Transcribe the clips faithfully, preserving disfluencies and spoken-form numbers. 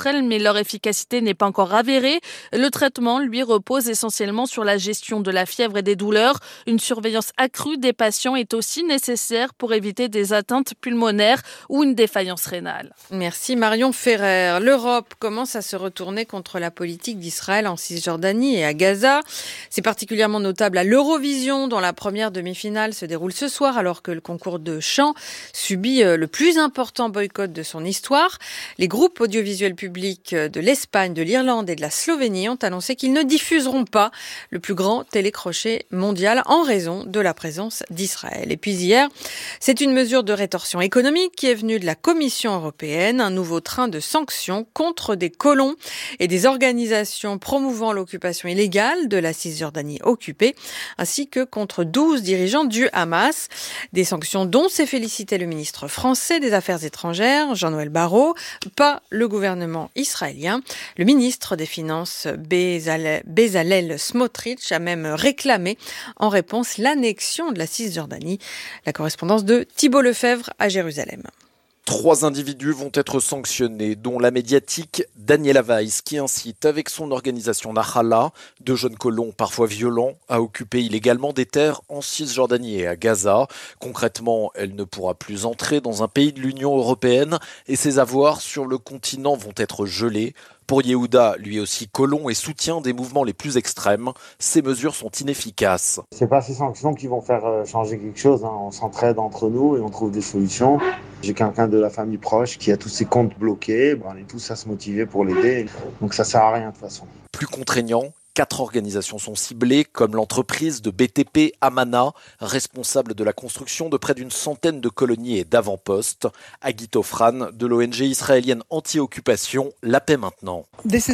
d'Israël, mais leur efficacité n'est pas encore avérée. Le traitement, lui, repose essentiellement sur la gestion de la fièvre et des douleurs. Une surveillance accrue des patients est aussi nécessaire pour éviter des atteintes pulmonaires ou une défaillance rénale. Merci Marion Ferrer. L'Europe commence à se retourner contre la politique d'Israël en Cisjordanie et à Gaza. C'est particulièrement notable à l'Eurovision, dont la première demi-finale se déroule ce soir, alors que le concours de chant subit le plus important boycott de son histoire. Les groupes audiovisuels publics de l'Espagne, de l'Irlande et de la Slovénie ont annoncé qu'ils ne diffuseront pas le plus grand télécrochet mondial en raison de la présence d'Israël. Et puis hier, c'est une mesure de rétorsion économique qui est venue de la Commission européenne, un nouveau train de sanctions contre des colons et des organisations promouvant l'occupation illégale de la Cisjordanie occupée, ainsi que contre douze dirigeants du Hamas. Des sanctions dont s'est félicité le ministre français des Affaires étrangères, Jean-Noël Barrot, pas le gouvernement israélien. Le ministre des Finances, Bezalel, Bezalel Smotrich, a même réclamé en réponse l'annexion de la Cisjordanie. La correspondance de Thibault Lefebvre à Jérusalem. Trois individus vont être sanctionnés, dont la médiatique Daniela Weiss, qui incite avec son organisation Nahala de jeunes colons parfois violents à occuper illégalement des terres en Cisjordanie et à Gaza. Concrètement, elle ne pourra plus entrer dans un pays de l'Union européenne et ses avoirs sur le continent vont être gelés. Pour Yehuda, lui aussi colon et soutien des mouvements les plus extrêmes, ces mesures sont inefficaces. C'est pas ces sanctions qui vont faire changer quelque chose, hein. On s'entraide entre nous et on trouve des solutions. J'ai quelqu'un de la famille proche qui a tous ses comptes bloqués, on est tous à se motiver pour l'aider, donc ça sert à rien de toute façon. Plus contraignant, quatre organisations sont ciblées, comme l'entreprise de B T P Amana, responsable de la construction de près d'une centaine de colonies et d'avant-postes. Agit Ofran, de l'O N G israélienne anti-occupation, La Paix Maintenant.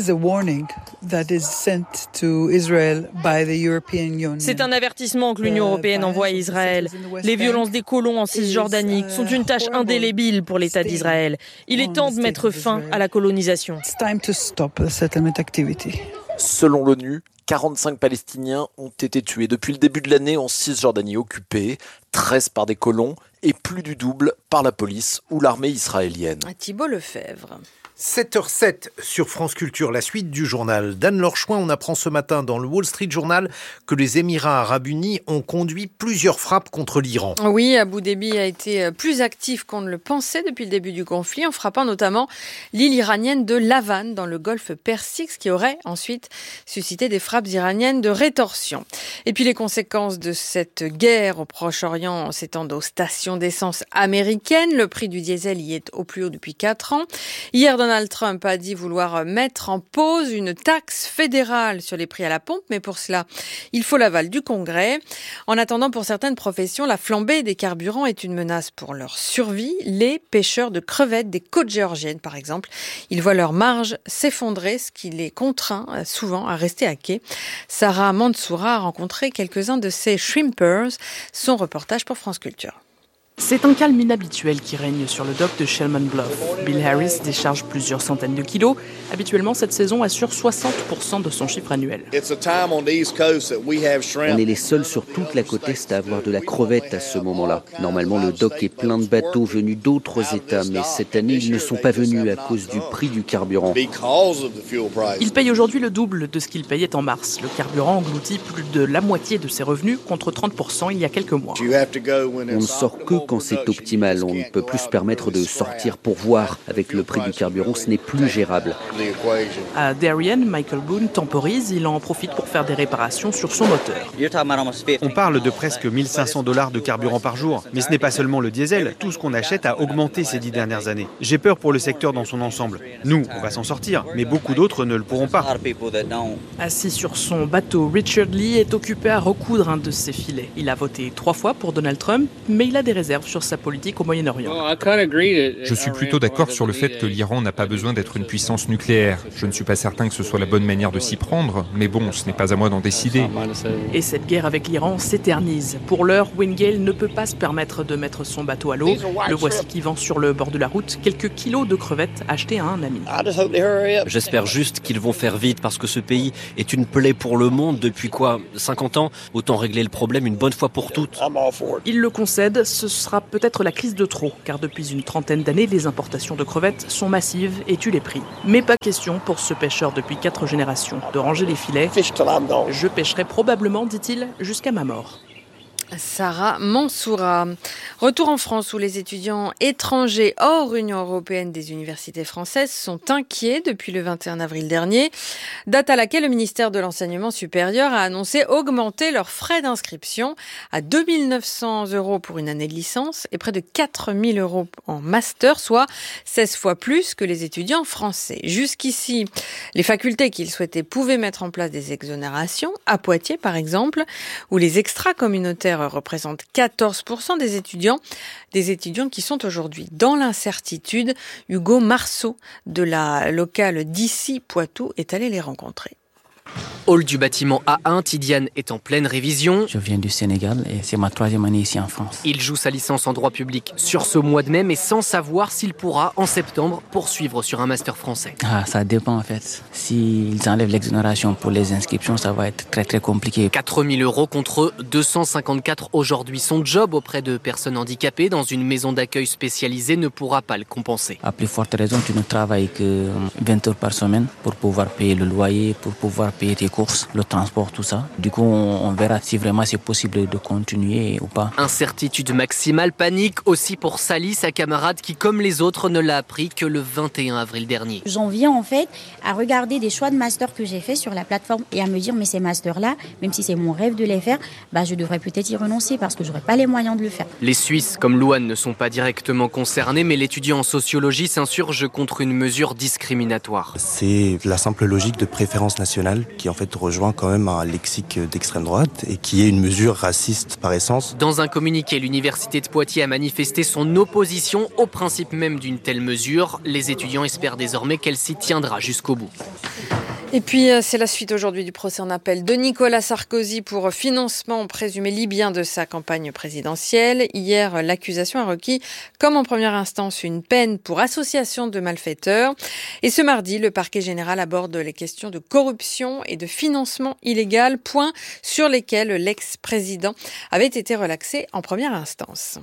C'est un avertissement que l'Union européenne envoie à Israël. Les violences des colons en Cisjordanie sont une tâche indélébile pour l'État d'Israël. Il est temps de mettre fin à la colonisation. Selon l'ONU, quarante-cinq Palestiniens ont été tués depuis le début de l'année en Cisjordanie occupée, treize par des colons et plus du double par la police ou l'armée israélienne. Thibault Lefebvre. sept heures sept sur France Culture, la suite du journal. d'Anne-Laure Chouin, on apprend ce matin dans le Wall Street Journal que les Émirats Arabes Unis ont conduit plusieurs frappes contre l'Iran. Oui, Abu Dhabi a été plus actif qu'on ne le pensait depuis le début du conflit, en frappant notamment l'île iranienne de Lavan dans le golfe Persique, ce qui aurait ensuite suscité des frappes iraniennes de rétorsion. Et puis les conséquences de cette guerre au Proche-Orient s'étendent aux stations d'essence américaines. Le prix du diesel y est au plus haut depuis quatre ans. Hier, dans Donald Trump a dit vouloir mettre en pause une taxe fédérale sur les prix à la pompe, mais pour cela, il faut l'aval du Congrès. En attendant, pour certaines professions, la flambée des carburants est une menace pour leur survie. Les pêcheurs de crevettes des côtes géorgiennes, par exemple, ils voient leur marge s'effondrer, ce qui les contraint souvent à rester à quai. Sarah Mansoura a rencontré quelques-uns de ces shrimpers. Son reportage pour France Culture. C'est un calme inhabituel qui règne sur le dock de Shelman Bluff. Bill Harris décharge plusieurs centaines de kilos. Habituellement, cette saison assure soixante pour cent de son chiffre annuel. On est les seuls sur toute la côte Est à avoir de la crevette à ce moment-là. Normalement, le dock est plein de bateaux venus d'autres États, mais cette année, ils ne sont pas venus à cause du prix du carburant. Ils payent aujourd'hui le double de ce qu'ils payaient en mars. Le carburant engloutit plus de la moitié de ses revenus, contre trente pour cent il y a quelques mois. On ne sort que quand c'est optimal. On ne peut plus se permettre de sortir pour voir. Avec le prix du carburant, ce n'est plus gérable. À Darien, Michael Boone temporise. Il en profite pour faire des réparations sur son moteur. On parle de presque mille cinq cents dollars de carburant par jour. Mais ce n'est pas seulement le diesel. Tout ce qu'on achète a augmenté ces dix dernières années. J'ai peur pour le secteur dans son ensemble. Nous, on va s'en sortir, mais beaucoup d'autres ne le pourront pas. Assis sur son bateau, Richard Lee est occupé à recoudre un de ses filets. Il a voté trois fois pour Donald Trump, mais il a des réserves sur sa politique au Moyen-Orient. Je suis plutôt d'accord sur le fait que l'Iran n'a pas besoin d'être une puissance nucléaire. Je ne suis pas certain que ce soit la bonne manière de s'y prendre, mais bon, ce n'est pas à moi d'en décider. Et cette guerre avec l'Iran s'éternise. Pour l'heure, Wingale ne peut pas se permettre de mettre son bateau à l'eau. Le voici qui vend sur le bord de la route quelques kilos de crevettes achetées à un ami. J'espère juste qu'ils vont faire vite parce que ce pays est une plaie pour le monde depuis quoi, cinquante ans? Autant régler le problème une bonne fois pour toutes. Il le concède, ce sera sera peut-être la crise de trop, car depuis une trentaine d'années, les importations de crevettes sont massives et tuent les prix. Mais pas question pour ce pêcheur depuis quatre générations de ranger les filets. Je pêcherai probablement, dit-il, jusqu'à ma mort. Sarah Mansoura. Retour en France où les étudiants étrangers hors Union européenne des universités françaises sont inquiets depuis le vingt et un avril dernier, date à laquelle le ministère de l'Enseignement supérieur a annoncé augmenter leurs frais d'inscription à deux mille neuf cents euros pour une année de licence et près de quatre mille euros en master, soit seize fois plus que les étudiants français. Jusqu'ici, les facultés qu'ils souhaitaient pouvaient mettre en place des exonérations, à Poitiers par exemple, où les extra-communautaires représentent quatorze pour cent des étudiants, des étudiants qui sont aujourd'hui dans l'incertitude. Hugo Marceau de la locale d'ici Poitou est allé les rencontrer. Hall du bâtiment A un, Tidiane est en pleine révision. Je viens du Sénégal et c'est ma troisième année ici en France. Il joue sa licence en droit public sur ce mois de mai, mais sans savoir s'il pourra, en septembre, poursuivre sur un master français. Ah, ça dépend en fait. S'ils enlèvent l'exonération pour les inscriptions, ça va être très très compliqué. quatre mille euros contre deux cent cinquante-quatre aujourd'hui. Son job auprès de personnes handicapées dans une maison d'accueil spécialisée ne pourra pas le compenser. À plus forte raison, tu ne travailles que vingt heures par semaine pour pouvoir payer le loyer, pour pouvoir payer tes courses, le transport, tout ça. Du coup, on, on verra si vraiment c'est possible de continuer ou pas. Incertitude maximale, panique aussi pour Sally, sa camarade qui, comme les autres, ne l'a appris que le vingt et un avril dernier. J'en viens en fait à regarder des choix de master que j'ai fait sur la plateforme et à me dire mais ces masters-là, même si c'est mon rêve de les faire, bah, je devrais peut-être y renoncer parce que j'aurais pas les moyens de le faire. Les Suisses, comme Louane, ne sont pas directement concernés, mais l'étudiant en sociologie s'insurge contre une mesure discriminatoire. C'est la simple logique de préférence nationale qui en fait rejoint quand même un lexique d'extrême droite et qui est une mesure raciste par essence. Dans un communiqué, l'université de Poitiers a manifesté son opposition au principe même d'une telle mesure. Les étudiants espèrent désormais qu'elle s'y tiendra jusqu'au bout. Et puis, c'est la suite aujourd'hui du procès en appel de Nicolas Sarkozy pour financement présumé libyen de sa campagne présidentielle. Hier, l'accusation a requis, comme en première instance, une peine pour association de malfaiteurs. Et ce mardi, le parquet général aborde les questions de corruption et de financement illégal, points sur lesquels l'ex-président avait été relaxé en première instance.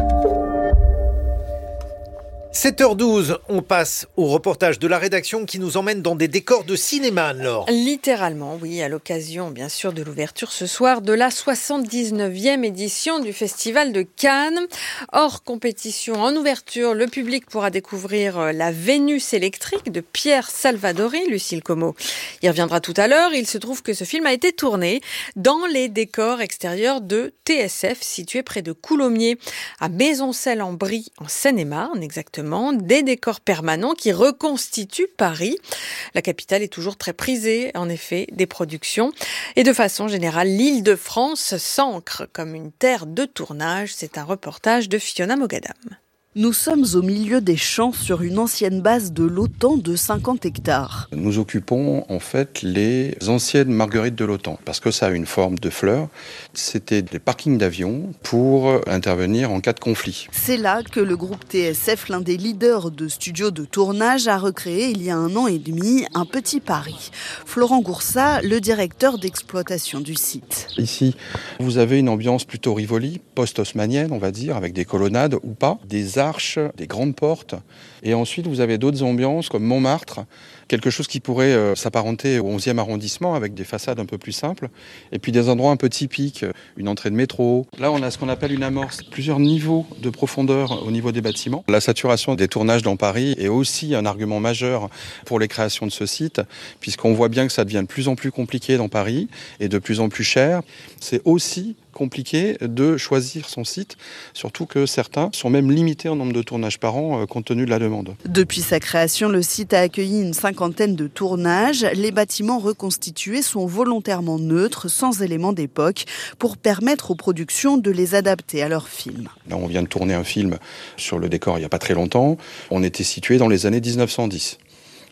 sept heures douze, on passe au reportage de la rédaction qui nous emmène dans des décors de cinéma, Laure. Littéralement, oui, à l'occasion, bien sûr, de l'ouverture ce soir de la soixante-dix-neuvième édition du Festival de Cannes. Hors compétition, en ouverture, le public pourra découvrir La Vénus électrique de Pierre Salvadori, Lucille Como y reviendra tout à l'heure. Il se trouve que ce film a été tourné dans les décors extérieurs de T S F, situé près de Coulommiers, à Maisoncelles-en-Brie, en Seine-et-Marne, exactement. Des décors permanents qui reconstituent Paris. La capitale est toujours très prisée, en effet, des productions. Et de façon générale, l'Île-de-France s'ancre comme une terre de tournage. C'est un reportage de Fiona Mogadam. Nous sommes au milieu des champs sur une ancienne base de l'OTAN de cinquante hectares. Nous occupons en fait les anciennes marguerites de l'OTAN parce que ça a une forme de fleur. C'était des parkings d'avions pour intervenir en cas de conflit. C'est là que le groupe T S F, l'un des leaders de studios de tournage, a recréé il y a un an et demi un petit Paris. Florent Goursat, le directeur d'exploitation du site. Ici, vous avez une ambiance plutôt Rivoli, post-haussmannienne on va dire, avec des colonnades ou pas, des arches, des grandes portes. Et ensuite, vous avez d'autres ambiances comme Montmartre, quelque chose qui pourrait euh, s'apparenter au onzième arrondissement avec des façades un peu plus simples. Et puis des endroits un peu typiques, une entrée de métro. Là, on a ce qu'on appelle une amorce, plusieurs niveaux de profondeur au niveau des bâtiments. La saturation des tournages dans Paris est aussi un argument majeur pour les créations de ce site, puisqu'on voit bien que ça devient de plus en plus compliqué dans Paris et de plus en plus cher. C'est aussi compliqué de choisir son site, surtout que certains sont même limités en nombre de tournages par an euh, compte tenu de la demande. Depuis sa création, le site a accueilli une cinquantaine de tournages. Les bâtiments reconstitués sont volontairement neutres, sans éléments d'époque, pour permettre aux productions de les adapter à leurs films. Là, on vient de tourner un film sur le décor il n'y a pas très longtemps. On était situé dans les années dix-neuf cent dix.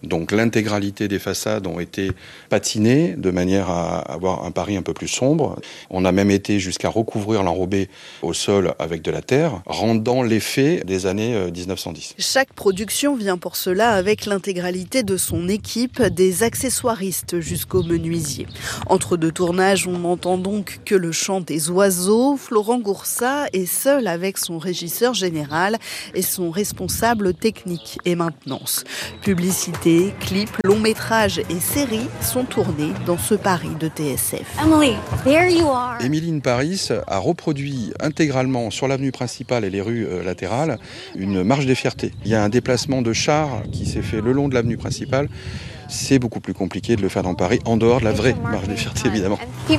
Donc l'intégralité des façades ont été patinées de manière à avoir un Paris un peu plus sombre. On a même été jusqu'à recouvrir l'enrobé au sol avec de la terre, rendant l'effet des années dix-neuf cent dix. Chaque production vient pour cela avec l'intégralité de son équipe, des accessoiristes jusqu'aux menuisiers. Entre deux tournages, on n'entend donc que le chant des oiseaux. Florent Goursat est seul avec son régisseur général et son responsable technique et maintenance. Publicité, clips, longs métrages et séries sont tournés dans ce Paris de T S F. Emily, there you are. Emily in Paris a reproduit intégralement sur l'avenue principale et les rues latérales une marche des fiertés. Il y a un déplacement de chars qui s'est fait le long de l'avenue principale. C'est beaucoup plus compliqué de le faire dans Paris, en dehors de la vraie marche des fiertés, évidemment.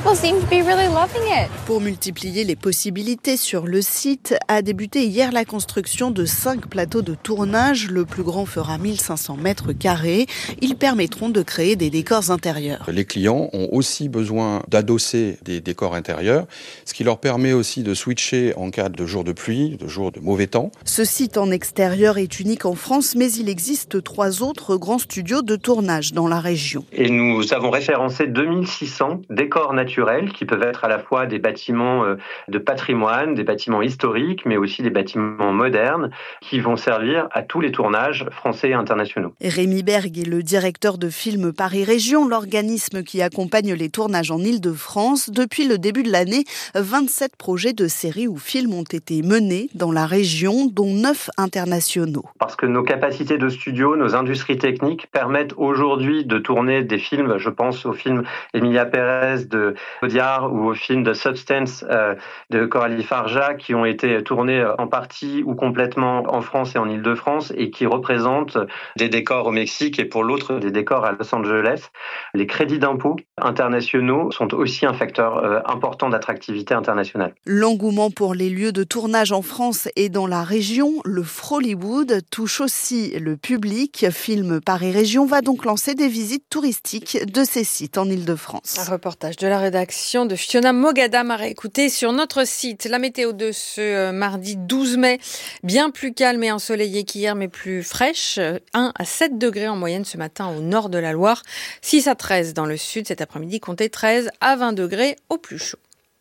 Pour multiplier les possibilités sur le site, a débuté hier la construction de cinq plateaux de tournage. Le plus grand fera mille cinq cents mètres carrés. Ils permettront de créer des décors intérieurs. Les clients ont aussi besoin d'adosser des décors intérieurs, ce qui leur permet aussi de switcher en cas de jour de pluie, de jour de mauvais temps. Ce site en extérieur est unique en France, mais il existe trois autres grands studios de tournage dans la région. Et nous avons référencé deux mille six cents décors naturels qui peuvent être à la fois des bâtiments de patrimoine, des bâtiments historiques, mais aussi des bâtiments modernes qui vont servir à tous les tournages français et internationaux. Rémi Berg est le directeur de Film Paris Région, l'organisme qui accompagne les tournages en Île-de-France. Depuis le début de l'année, vingt-sept projets de séries ou films ont été menés dans la région, dont neuf internationaux. Parce que nos capacités de studio, nos industries techniques permettent aujourd'hui de tourner des films, je pense au film Emilia Pérez de Audiard ou au film de Substance euh, de Coralie Farja qui ont été tournés en partie ou complètement en France et en Île-de-France et qui représentent des décors au Mexique et pour l'autre des décors à Los Angeles. Les crédits d'impôt internationaux sont aussi un facteur euh, important d'attractivité internationale. L'engouement pour les lieux de tournage en France et dans la région, le Frolywood, touche aussi le public. Film Paris Région va donc lancer des visites touristiques de ces sites en Île-de-France. Un reportage de la rédaction de Fiona Mogadam à réécouter sur notre site. La météo de ce mardi douze mai, bien plus calme et ensoleillée qu'hier, mais plus fraîche. un à sept degrés en moyenne ce matin au nord de la Loire, six à treize dans le sud. Cet après-midi, comptez treize à vingt degrés au plus chaud.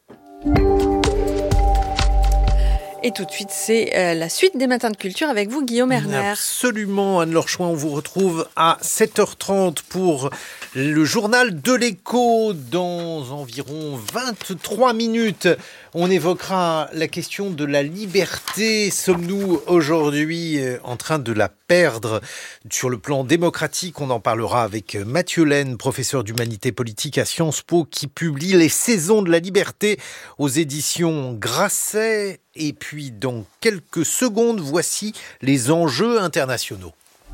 Et tout de suite, c'est euh, la suite des Matins de Culture avec vous, Guillaume Erner. Absolument, Anne-Laure Chouin, on vous retrouve à sept heures trente pour le journal de l'écho. Dans environ vingt-trois minutes, on évoquera la question de la liberté. Sommes-nous aujourd'hui en train de la perdre sur le plan démocratique? On en parlera avec Mathieu Laine, professeur d'humanité politique à Sciences Po, qui publie Les Saisons de la liberté aux éditions Grasset. Et puis, dans quelques secondes, voici les enjeux internationaux.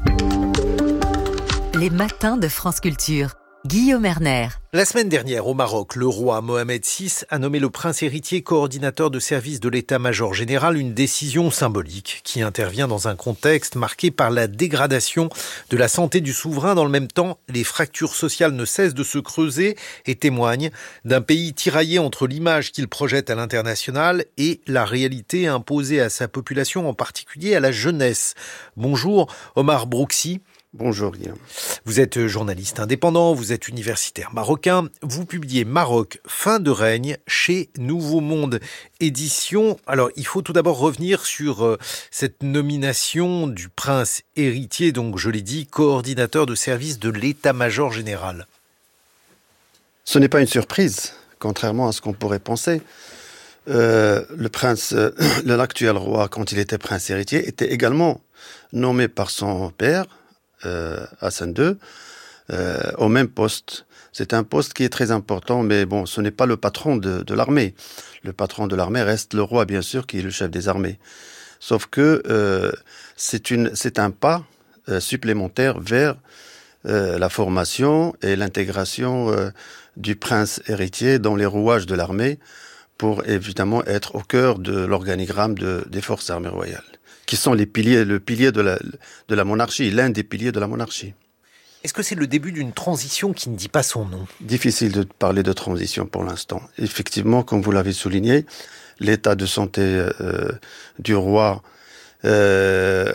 Les matins de France Culture. Guillaume Erner. La semaine dernière, au Maroc, le roi Mohamed six a nommé le prince héritier coordinateur de service de l'état-major général, une décision symbolique qui intervient dans un contexte marqué par la dégradation de la santé du souverain. Dans le même temps, les fractures sociales ne cessent de se creuser et témoignent d'un pays tiraillé entre l'image qu'il projette à l'international et la réalité imposée à sa population, en particulier à la jeunesse. Bonjour, Omar Brouxy. Bonjour Guillaume. Vous êtes journaliste indépendant, vous êtes universitaire marocain, vous publiez Maroc, fin de règne chez Nouveau Monde Édition. Alors il faut tout d'abord revenir sur euh, cette nomination du prince héritier, donc je l'ai dit, coordinateur de service de l'état-major général. Ce n'est pas une surprise, contrairement à ce qu'on pourrait penser. Euh, le prince, euh, l'actuel roi, quand il était prince héritier, était également nommé par son père, Euh, Hassan deux, euh, au même poste. C'est un poste qui est très important, mais bon, ce n'est pas le patron de, de l'armée. Le patron de l'armée reste le roi, bien sûr, qui est le chef des armées. Sauf que euh, c'est, une, c'est un pas euh, supplémentaire vers euh, la formation et l'intégration euh, du prince héritier dans les rouages de l'armée pour évidemment être au cœur de l'organigramme de, des forces armées royales, qui sont les piliers, le pilier de la, de la monarchie, l'un des piliers de la monarchie. Est-ce que c'est le début d'une transition qui ne dit pas son nom ? Difficile de parler de transition pour l'instant. Effectivement, comme vous l'avez souligné, l'état de santé euh, du roi Euh,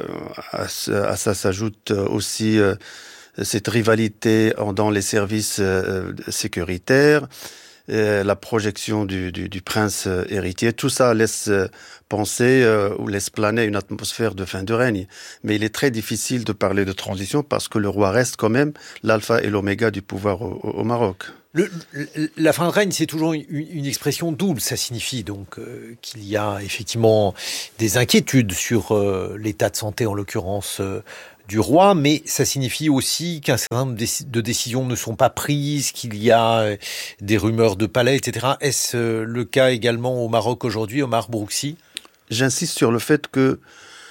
à, à ça s'ajoute aussi euh, cette rivalité dans les services euh, sécuritaires, euh, la projection du, du, du prince héritier. Tout ça laisse penser euh, ou laisse planer une atmosphère de fin de règne. Mais il est très difficile de parler de transition parce que le roi reste quand même l'alpha et l'oméga du pouvoir au, au Maroc. Le, le, la fin de règne, c'est toujours une, une expression double. Ça signifie donc euh, qu'il y a effectivement des inquiétudes sur euh, l'état de santé, en l'occurrence, euh, du roi, mais ça signifie aussi qu'un certain nombre de décisions ne sont pas prises, qu'il y a euh, des rumeurs de palais, et cetera. Est-ce euh, le cas également au Maroc aujourd'hui, Omar Brouksi ? J'insiste sur le fait que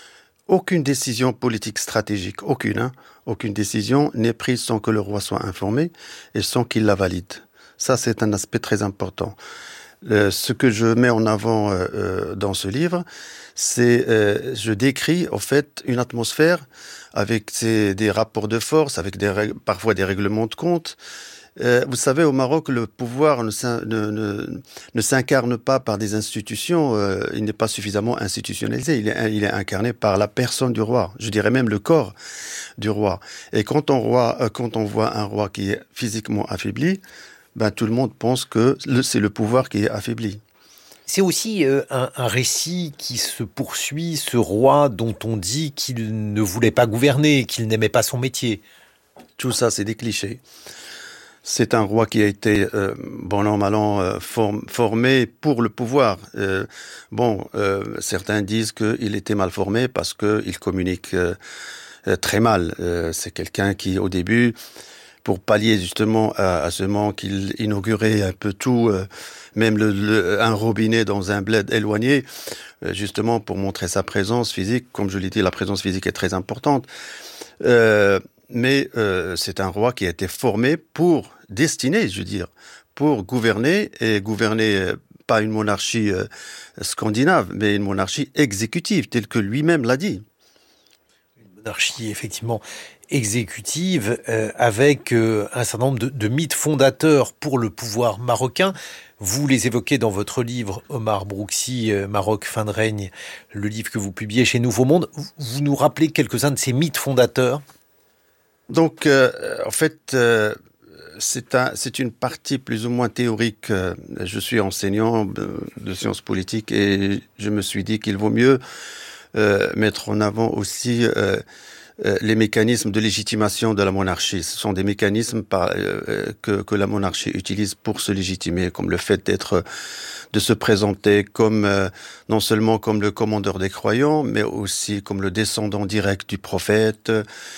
aucune décision politique stratégique, aucune, hein, aucune décision n'est prise sans que le roi soit informé et sans qu'il la valide. Ça, c'est un aspect très important. Euh, ce que je mets en avant euh, euh, dans ce livre, c'est, euh, je décris, au fait, une atmosphère avec ces, des rapports de force, avec des règles, parfois des règlements de compte. Euh, vous savez, au Maroc, le pouvoir ne, ne, ne, ne s'incarne pas par des institutions. Euh, il n'est pas suffisamment institutionnalisé. Il est, il est incarné par la personne du roi. Je dirais même le corps du roi. Et quand on, roi, euh, quand on voit un roi qui est physiquement affaibli, ben, tout le monde pense que le, c'est le pouvoir qui est affaibli. C'est aussi euh, un, un récit qui se poursuit, ce roi dont on dit qu'il ne voulait pas gouverner, qu'il n'aimait pas son métier. Tout ça, c'est des clichés. C'est un roi qui a été, euh, bon an, mal an, euh, form, formé pour le pouvoir. Euh, bon, euh, certains disent qu'il était mal formé parce qu'il communique euh, très mal. Euh, c'est quelqu'un qui, au début, pour pallier justement à, à ce manque, il inaugurait un peu tout, euh, même le, le, un robinet dans un bled éloigné, euh, justement pour montrer sa présence physique. Comme je l'ai dit, la présence physique est très importante. Euh, mais euh, c'est un roi qui a été formé pour, destiné, je veux dire, pour gouverner, et gouverner euh, pas une monarchie euh, scandinave, mais une monarchie exécutive, telle que lui-même l'a dit. Une monarchie, effectivement, exécutive, euh, avec euh, un certain nombre de, de mythes fondateurs pour le pouvoir marocain. Vous les évoquez dans votre livre, Omar Brouksi, euh, Maroc, fin de règne, le livre que vous publiez chez Nouveau Monde. Vous nous rappelez quelques-uns de ces mythes fondateurs ? Donc, euh, en fait, euh, c'est, un, c'est une partie plus ou moins théorique. Je suis enseignant de sciences politiques et je me suis dit qu'il vaut mieux euh, mettre en avant aussi euh, les mécanismes de légitimation de la monarchie. Ce sont des mécanismes par, euh, que, que la monarchie utilise pour se légitimer, comme le fait d'être, de se présenter comme euh, non seulement comme le commandeur des croyants, mais aussi comme le descendant direct du prophète,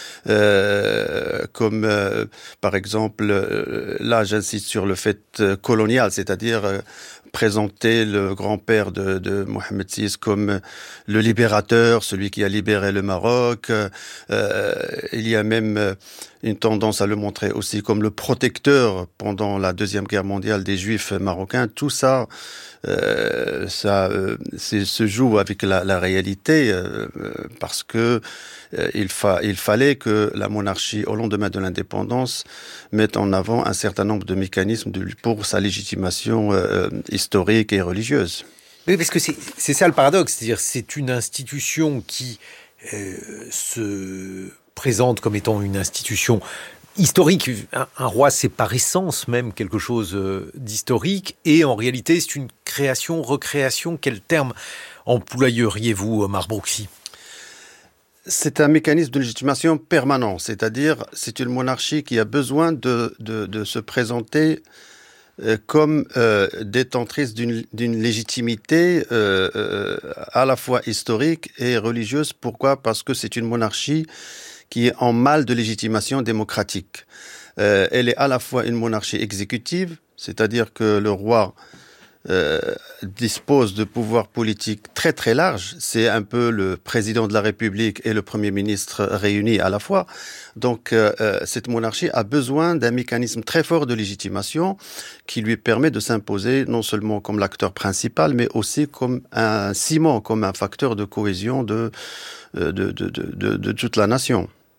euh, comme euh, par exemple, euh, là j'insiste sur le fait euh, colonial, c'est-à-dire euh, présenter le grand-père de, de Mohamed six comme le libérateur, celui qui a libéré le Maroc. Euh, il y a même une tendance à le montrer aussi comme le protecteur pendant la Deuxième Guerre mondiale des Juifs marocains. Tout ça, euh, ça euh, c'est, se joue avec la, la réalité euh, parce que euh, il, fa, il fallait que la monarchie, au lendemain de l'indépendance, mette en avant un certain nombre de mécanismes de, pour sa légitimation euh, historique et religieuse. Oui, parce que c'est, c'est ça le paradoxe, c'est-à-dire c'est une institution qui euh, se présente comme étant une institution historique. Un, un roi, c'est par essence même quelque chose euh, d'historique, et en réalité, c'est une création, recréation. Quel terme employeriez-vous, Omar Brouksi ? C'est un mécanisme de légitimation permanent, c'est-à-dire c'est une monarchie qui a besoin de, de, de se présenter euh, comme euh, détentrice d'une, d'une légitimité euh, euh, à la fois historique et religieuse. Pourquoi ? Parce que c'est une monarchie qui est en mal de légitimation démocratique. Euh, elle est à la fois une monarchie exécutive, c'est-à-dire que le roi euh, dispose de pouvoirs politiques très très larges. C'est un peu le président de la République et le Premier ministre réunis à la fois. Donc euh, cette monarchie a besoin d'un mécanisme très fort de légitimation qui lui permet de s'imposer non seulement comme l'acteur principal, mais aussi comme un ciment, comme un facteur de cohésion de, de, de, de, de, de toute la nation.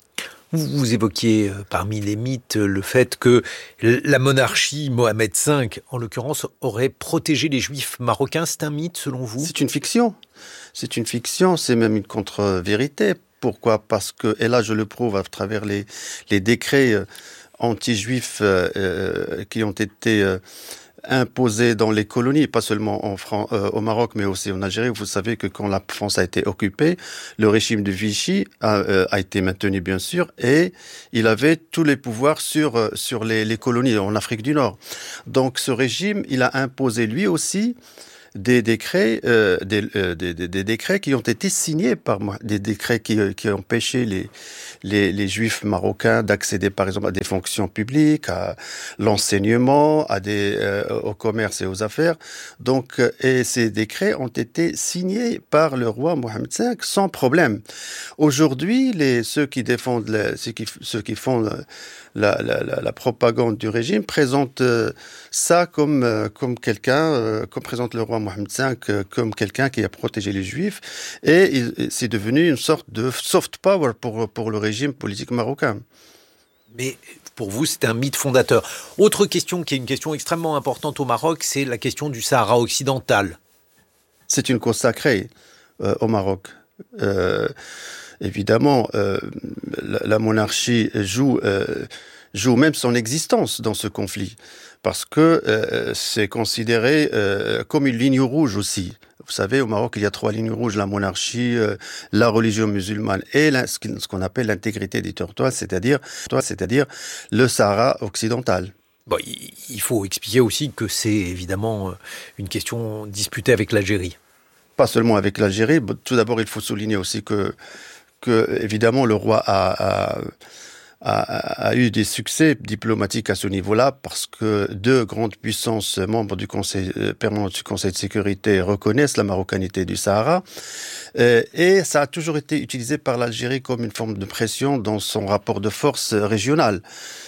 Vous, vous évoquiez euh, parmi les mythes le fait que la monarchie Mohamed cinq, en l'occurrence, aurait protégé les Juifs marocains. C'est un mythe selon vous ? C'est une fiction. C'est une fiction, c'est même une contre-vérité. Pourquoi ? Parce que, et là je le prouve à travers les, les décrets euh, anti-juifs euh, euh, qui ont été euh, imposés dans les colonies, pas seulement en Fran- euh, au Maroc, mais aussi en Algérie. Vous savez que quand la France a été occupée, le régime de Vichy a, euh, a été maintenu, bien sûr, et il avait tous les pouvoirs sur, euh, sur les, les colonies en Afrique du Nord. Donc ce régime, il a imposé lui aussi des décrets, euh, des, euh, des, des, des décrets qui ont été signés par moi, des décrets qui, qui empêchaient les, les, les Juifs marocains d'accéder, par exemple, à des fonctions publiques, à l'enseignement, à des, euh, au commerce et aux affaires. Donc, et ces décrets ont été signés par le roi Mohamed cinq sans problème. Aujourd'hui, les ceux qui défendent, les, ceux qui, ceux qui font la, la, la, la propagande du régime présentent euh, ça comme euh, comme quelqu'un, euh, comme présente le roi Mohamed cinq euh, comme quelqu'un qui a protégé les Juifs, et il, c'est devenu une sorte de soft power pour pour le régime politique marocain. Mais pour vous, c'est un mythe fondateur. Autre question qui est une question extrêmement importante au Maroc, c'est la question du Sahara occidental. C'est une cause sacrée euh, au Maroc. Euh, évidemment, euh, la, la monarchie joue euh, joue même son existence dans ce conflit, parce que euh, c'est considéré euh, comme une ligne rouge aussi. Vous savez, au Maroc, il y a trois lignes rouges, la monarchie, euh, la religion musulmane et la, ce qu'on appelle l'intégrité des territoires, c'est-à-dire, c'est-à-dire le Sahara occidental. Bon, il faut expliquer aussi que c'est évidemment une question disputée avec l'Algérie. Pas seulement avec l'Algérie. Tout d'abord, il faut souligner aussi que, que évidemment, le roi a... a A, a eu des succès diplomatiques à ce niveau-là, parce que deux grandes puissances membres du Conseil euh, permanent du Conseil de sécurité reconnaissent la marocanité du Sahara, euh, et ça a toujours été utilisé par l'Algérie comme une forme de pression dans son rapport de force régional.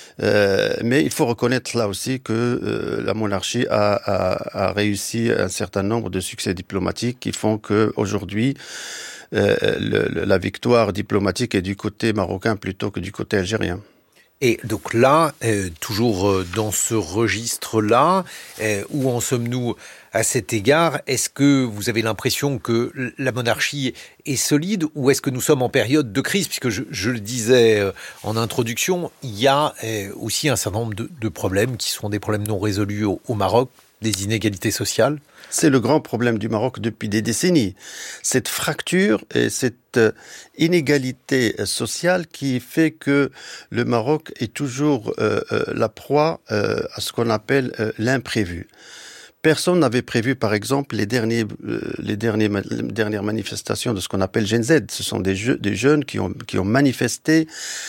Euh, mais il faut reconnaître là aussi que euh, la monarchie a, a, a réussi un certain nombre de succès diplomatiques qui font que aujourd'hui euh, le, la victoire diplomatique est du côté marocain plutôt que du côté algérien. Et donc là, euh, toujours dans ce registre-là, euh, où en sommes-nous à cet égard? Est-ce que vous avez l'impression que la monarchie est solide, ou est-ce que nous sommes en période de crise? Puisque je, je le disais euh, en introduction, il y a euh, aussi un certain nombre de, de problèmes qui sont des problèmes non résolus au, au Maroc, des inégalités sociales. C'est le grand problème du Maroc depuis des décennies. Cette fracture et cette inégalité sociale qui fait que le Maroc est toujours euh, euh, la proie euh, à ce qu'on appelle euh, l'imprévu. Personne n'avait prévu, par exemple, les, derniers, euh, les, derniers, les dernières manifestations de ce qu'on appelle Gen Z. Ce sont des, je, des jeunes qui ont, qui ont manifesté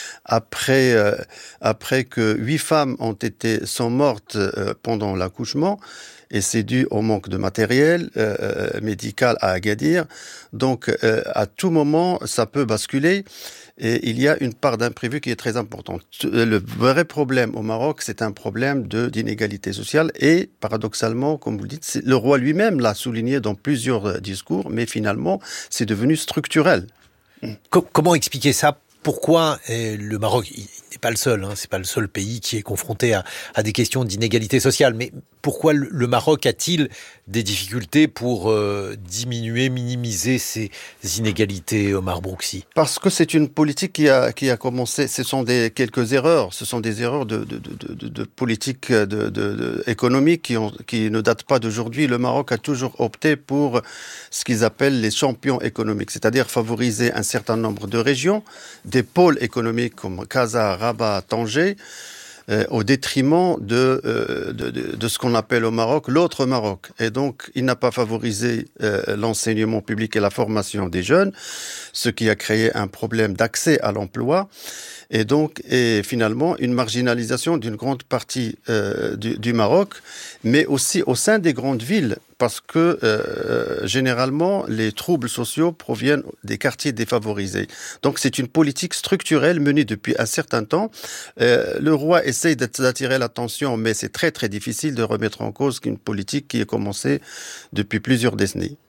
après, euh, après que huit femmes ont été, sont mortes euh, pendant l'accouchement. Et c'est dû au manque de matériel euh, médical à Agadir. Donc, euh, à tout moment, ça peut basculer. Et il y a une part d'imprévu qui est très importante. Le vrai problème au Maroc, c'est un problème de, d'inégalité sociale. Et paradoxalement, comme vous le dites, c'est, le roi lui-même l'a souligné dans plusieurs discours, mais finalement, c'est devenu structurel. Comment expliquer ça? Pourquoi eh, le Maroc, il n'est pas le seul, hein, c'est pas le seul pays qui est confronté à, à des questions d'inégalité sociale, mais pourquoi le, le Maroc a-t-il des difficultés pour euh, diminuer, minimiser ces inégalités, Omar Brouksi? Parce que c'est une politique qui a, qui a commencé, ce sont des, quelques erreurs, ce sont des erreurs de, de, de, de, de politique de, de, de, économique qui, ont, qui ne datent pas d'aujourd'hui. Le Maroc a toujours opté pour ce qu'ils appellent les champions économiques, c'est-à-dire favoriser un certain nombre de régions, des pôles économiques comme Casa, Rabat, Tanger, euh, au détriment de, euh, de, de, de ce qu'on appelle au Maroc l'autre Maroc. Et donc, il n'a pas favorisé euh, l'enseignement public et la formation des jeunes, ce qui a créé un problème d'accès à l'emploi. Et donc, et finalement, une marginalisation d'une grande partie euh, du, du Maroc, mais aussi au sein des grandes villes, parce que euh, généralement, les troubles sociaux proviennent des quartiers défavorisés. Donc, c'est une politique structurelle menée depuis un certain temps. Euh, le roi essaye d'attirer l'attention, mais c'est très, très difficile de remettre en cause une politique qui a commencé depuis plusieurs décennies.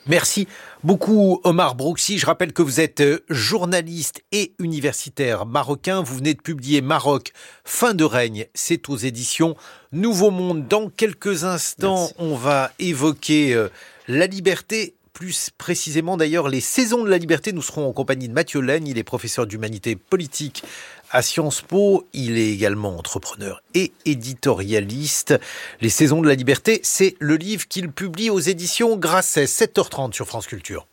Merci beaucoup Omar Brouxy. Je rappelle que vous êtes journaliste et universitaire marocain. Vous venez de publier Maroc, fin de règne. C'est aux éditions Nouveau Monde. Dans quelques instants, Merci. On va évoquer euh, la liberté. Plus précisément d'ailleurs les saisons de la liberté. Nous serons en compagnie de Mathieu Laine, il est professeur d'humanité politique à Sciences Po, il est également entrepreneur et éditorialiste. Les saisons de la liberté, c'est le livre qu'il publie aux éditions Grasset, sept heures trente sur France Culture.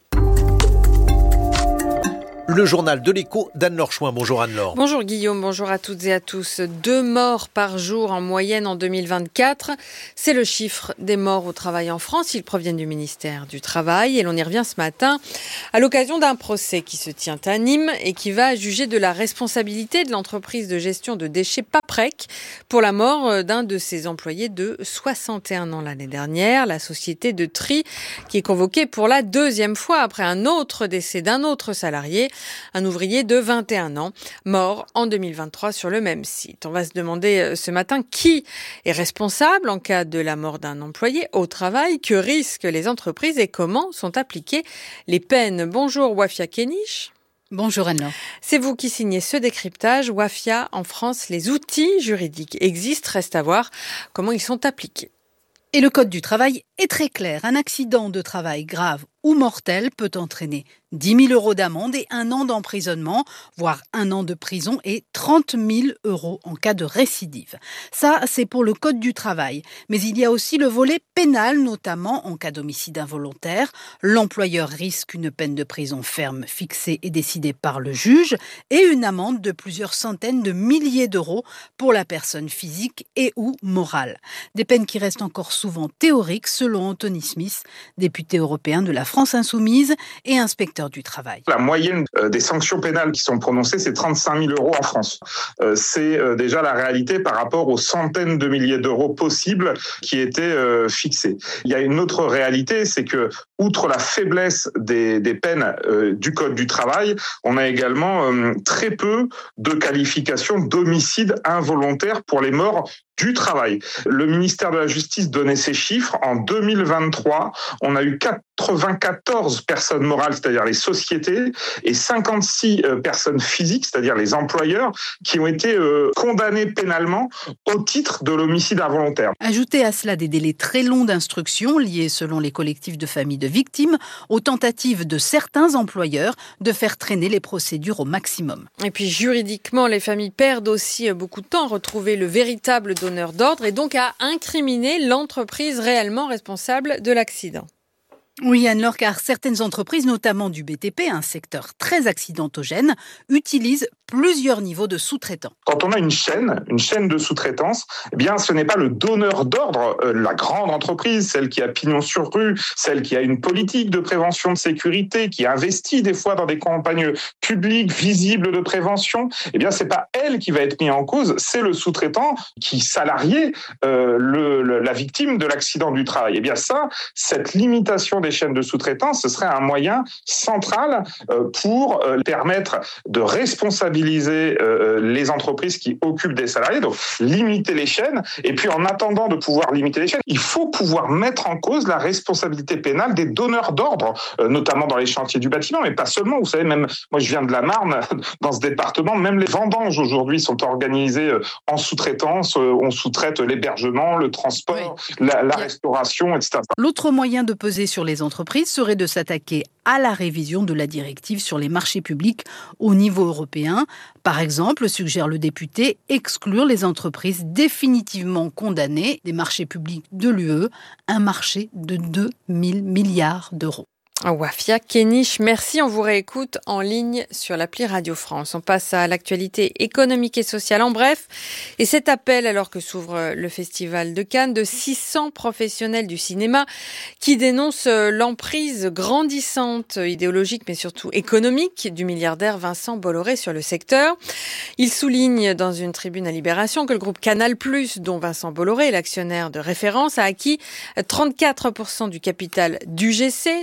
Le journal de l'écho d'Anne-Laure Chouin. Bonjour Anne-Laure. Bonjour Guillaume, bonjour à toutes et à tous. Deux morts par jour en moyenne en deux mille vingt-quatre. C'est le chiffre des morts au travail en France. Ils proviennent du ministère du Travail et l'on y revient ce matin à l'occasion d'un procès qui se tient à Nîmes et qui va juger de la responsabilité de l'entreprise de gestion de déchets Paprec pour la mort d'un de ses employés de soixante et un ans l'année dernière. La société de tri qui est convoquée pour la deuxième fois après un autre décès d'un autre salarié. Un ouvrier de vingt et un ans, mort en deux mille vingt-trois sur le même site. On va se demander ce matin qui est responsable en cas de la mort d'un employé au travail, que risquent les entreprises et comment sont appliquées les peines. Bonjour Wafia Kéniche. Bonjour Anne-Laure. C'est vous qui signez ce décryptage. Wafia, en France, les outils juridiques existent, reste à voir comment ils sont appliqués. Et le Code du travail est très clair. Un accident de travail grave ou mortel peut entraîner dix mille euros d'amende et un an d'emprisonnement, voire un an de prison et trente mille euros en cas de récidive. Ça, c'est pour le Code du travail. Mais il y a aussi le volet pénal, notamment en cas d'homicide involontaire. L'employeur risque une peine de prison ferme fixée et décidée par le juge et une amende de plusieurs centaines de milliers d'euros pour la personne physique et ou morale. Des peines qui restent encore souvent théoriques, selon Anthony Smith, député européen de la France Insoumise et inspecteur du travail. La moyenne euh, des sanctions pénales qui sont prononcées, c'est trente-cinq mille euros en France. Euh, c'est euh, déjà la réalité par rapport aux centaines de milliers d'euros possibles qui étaient euh, fixés. Il y a une autre réalité, c'est que, outre la faiblesse des, des peines euh, du Code du travail, on a également euh, très peu de qualifications d'homicide involontaire pour les morts du travail. Le ministère de la Justice donnait ces chiffres. En deux mille vingt-trois, on a eu quatre-vingt-quatorze personnes morales, c'est-à-dire les sociétés, et cinquante-six personnes physiques, c'est-à-dire les employeurs, qui ont été euh, condamnées pénalement au titre de l'homicide involontaire. Ajoutez à cela des délais très longs d'instruction liés, selon les collectifs de familles de victimes, aux tentatives de certains employeurs de faire traîner les procédures au maximum. Et puis juridiquement, les familles perdent aussi beaucoup de temps à retrouver le véritable donneur d'ordre et donc à incriminer l'entreprise réellement responsable de l'accident. Oui, Anne-Laure, car certaines entreprises, notamment du B T P, un secteur très accidentogène, utilisent plusieurs niveaux de sous-traitants. Quand on a une chaîne, une chaîne de sous-traitance, eh bien, ce n'est pas le donneur d'ordre, euh, la grande entreprise, celle qui a pignon sur rue, celle qui a une politique de prévention de sécurité, qui investit des fois dans des campagnes publiques visibles de prévention. Eh bien, c'est pas elle qui va être mise en cause, c'est le sous-traitant qui salarié euh, le, le, la victime de l'accident du travail. Eh bien, ça, cette limitation des chaînes de sous-traitance, ce serait un moyen central euh, pour euh, permettre de responsabiliser Euh, les entreprises qui occupent des salariés, donc limiter les chaînes. Et puis en attendant de pouvoir limiter les chaînes, il faut pouvoir mettre en cause la responsabilité pénale des donneurs d'ordre, euh, notamment dans les chantiers du bâtiment, mais pas seulement. Vous savez, même moi je viens de la Marne, dans ce département, même les vendanges aujourd'hui sont organisées en sous-traitance. On sous-traite l'hébergement, le transport, oui. la, la restauration, et cetera. L'autre moyen de peser sur les entreprises serait de s'attaquer à la révision de la directive sur les marchés publics au niveau européen. Par exemple, suggère le député, exclure les entreprises définitivement condamnées des marchés publics de l'U E, un marché de deux mille milliards d'euros. Wafia Kéniche, merci. On vous réécoute en ligne sur l'appli Radio France. On passe à l'actualité économique et sociale en bref. Et cet appel, alors que s'ouvre le Festival de Cannes, de six cents professionnels du cinéma qui dénoncent l'emprise grandissante, idéologique mais surtout économique, du milliardaire Vincent Bolloré sur le secteur. Il souligne dans une tribune à Libération que le groupe Canal+, dont Vincent Bolloré, l'actionnaire de référence, a acquis trente-quatre pour cent du capital d'U G C, troisième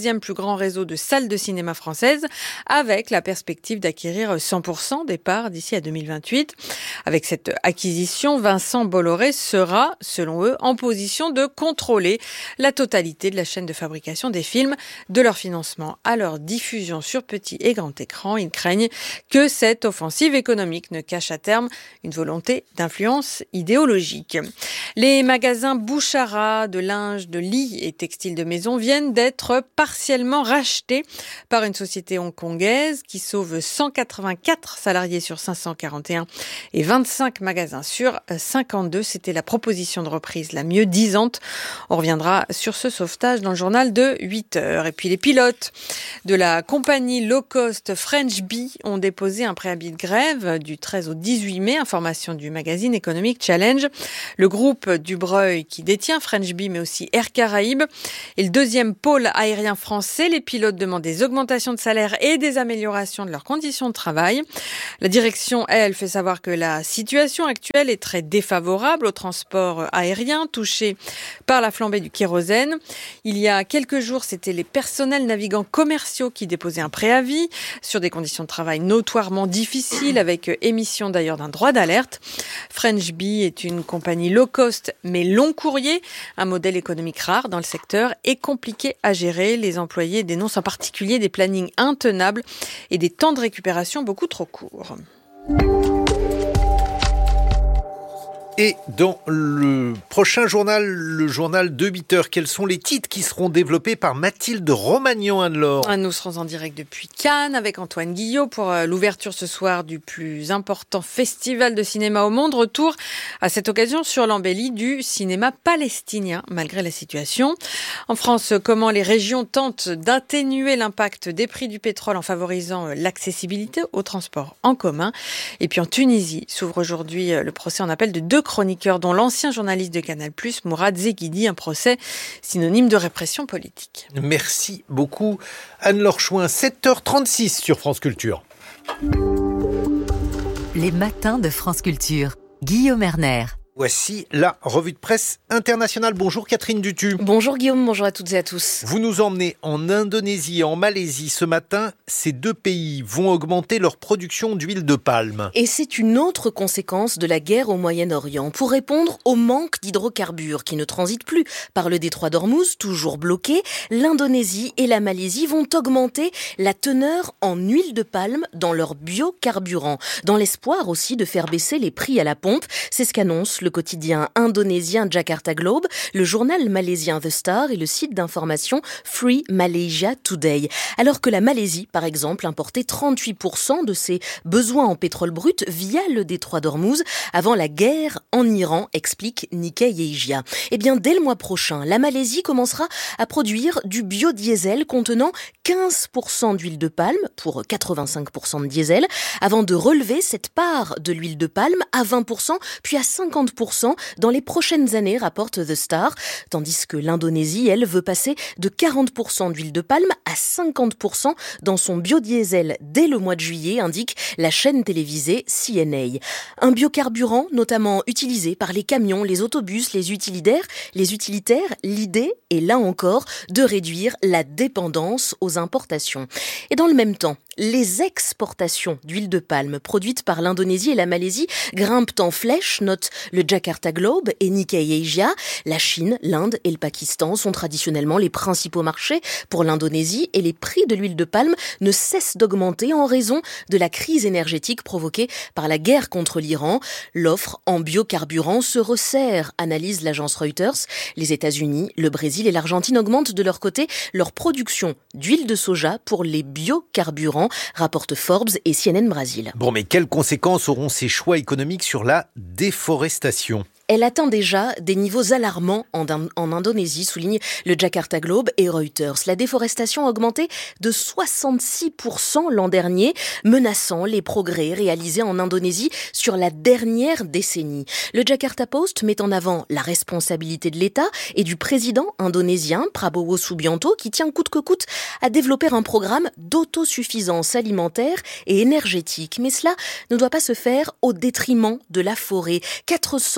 troisième plus grand réseau de salles de cinéma françaises, avec la perspective d'acquérir cent pour cent des parts d'ici à deux mille vingt-huit. Avec cette acquisition, Vincent Bolloré sera, selon eux, en position de contrôler la totalité de la chaîne de fabrication des films, de leur financement à leur diffusion sur petit et grand écran. Ils craignent que cette offensive économique ne cache à terme une volonté d'influence idéologique. Les magasins Bouchara de linge, de lit et textiles de maison viennent d'être partiellement rachetés par une société hongkongaise qui sauve cent quatre-vingt-quatre salariés sur cinq cent quarante et un et vingt-cinq magasins sur cinquante-deux. C'était la proposition de reprise la mieux disante. On reviendra sur ce sauvetage dans le journal de huit heures. Et puis les pilotes de la compagnie low cost French Bee ont déposé un préavis de grève du treize au dix-huit mai, information du magazine Economic Challenge. Le groupe Dubreuil qui détient French Bee mais aussi Air Caraïbes est le deuxième pôle aérien français. Les pilotes demandent des augmentations de salaire et des améliorations de leurs conditions de travail. La direction, elle, fait savoir que la situation actuelle est très défavorable au transport aérien touché par la flambée du kérosène. Il y a quelques jours, c'était les personnels navigants commerciaux qui déposaient un préavis sur des conditions de travail notoirement difficiles, avec émission d'ailleurs d'un droit d'alerte. French Bee est une compagnie low cost mais long courrier, un modèle économique rare dans le secteur et compliqué à gérer. Les employés dénoncent en particulier des plannings intenables et des temps de récupération beaucoup trop courts. Et dans le prochain journal, le journal de huit heures, quels sont les titres qui seront développés par Mathilde Romagnan, Anne-Laure ? Nous serons en direct depuis Cannes avec Antoine Guillot pour l'ouverture ce soir du plus important festival de cinéma au monde. Retour à cette occasion sur l'embellie du cinéma palestinien, malgré la situation. En France, comment les régions tentent d'atténuer l'impact des prix du pétrole en favorisant l'accessibilité au transport en commun. Et puis en Tunisie, s'ouvre aujourd'hui le procès en appel de deux chroniqueurs, dont l'ancien journaliste de Canal plus, Mourad Zeghidi, un procès synonyme de répression politique. Merci beaucoup Anne-Laure Chouin, sept heures trente-six sur France Culture. Les matins de France Culture, Guillaume Erner. Voici la revue de presse internationale. Bonjour Catherine Dutu. Bonjour Guillaume, bonjour à toutes et à tous. Vous nous emmenez en Indonésie et en Malaisie ce matin. Ces deux pays vont augmenter leur production d'huile de palme. Et c'est une autre conséquence de la guerre au Moyen-Orient. Pour répondre au manque d'hydrocarbures qui ne transitent plus par le détroit d'Ormuz, toujours bloqué, l'Indonésie et la Malaisie vont augmenter la teneur en huile de palme dans leurs biocarburants, dans l'espoir aussi de faire baisser les prix à la pompe. C'est ce qu'annonce le quotidien indonésien Jakarta Globe, le journal malaisien The Star et le site d'information Free Malaysia Today. Alors que la Malaisie, par exemple, importait trente-huit pour cent de ses besoins en pétrole brut via le détroit d'Ormuz avant la guerre en Iran, explique Nikkei Asia. Eh bien, dès le mois prochain, la Malaisie commencera à produire du biodiesel contenant quinze pour cent d'huile de palme pour quatre-vingt-cinq pour cent de diesel, avant de relever cette part de l'huile de palme à vingt pour cent, puis à cinquante pour cent dans les prochaines années, rapporte The Star, tandis que l'Indonésie, elle, veut passer de quarante pour cent d'huile de palme à cinquante pour cent dans son biodiesel dès le mois de juillet, indique la chaîne télévisée C N A. Un biocarburant notamment utilisé par les camions, les autobus, les utilitaires, les utilitaires, l'idée est là encore de réduire la dépendance aux importations. Et dans le même temps, les exportations d'huile de palme produites par l'Indonésie et la Malaisie grimpent en flèche, note le Jakarta Globe et Nikkei Asia. La Chine, l'Inde et le Pakistan sont traditionnellement les principaux marchés pour l'Indonésie et les prix de l'huile de palme ne cessent d'augmenter en raison de la crise énergétique provoquée par la guerre contre l'Iran. L'offre en biocarburant se resserre, analyse l'agence Reuters. Les États-Unis, le Brésil et l'Argentine augmentent de leur côté leur production d'huile de soja pour les biocarburants, rapporte Forbes et C N N Brésil. Bon, mais quelles conséquences auront ces choix économiques sur la déforestation ? Elle atteint déjà des niveaux alarmants en, en Indonésie, souligne le Jakarta Globe et Reuters. La déforestation a augmenté de soixante-six pour cent l'an dernier, menaçant les progrès réalisés en Indonésie sur la dernière décennie. Le Jakarta Post met en avant la responsabilité de l'État et du président indonésien Prabowo Subianto qui tient coûte que coûte à développer un programme d'autosuffisance alimentaire et énergétique. Mais cela ne doit pas se faire au détriment de la forêt. quatre cent trente